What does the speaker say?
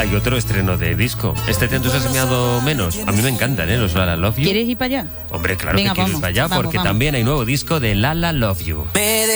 hay otro estreno de disco. ¿Te entusiasmado menos? A mí me encantan, los La La Love You. ¿Quieres ir para allá? Hombre, claro. Venga, que quiero ir vamos, para allá vamos, porque vamos. también hay nuevo disco de La La Love You.